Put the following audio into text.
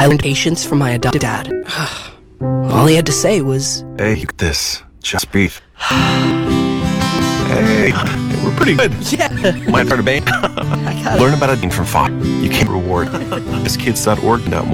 I learned patience from my adopted dad. All he had to say was, Hey, you got this. Just breathe. Hey, we're pretty good. yeah, Mind part of Bane? I got it. Learn about it from Fox. You can't reward. Kids.org now.